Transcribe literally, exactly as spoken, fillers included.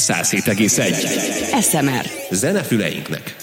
száz hét egész egy. es em er. Zene füleinknek.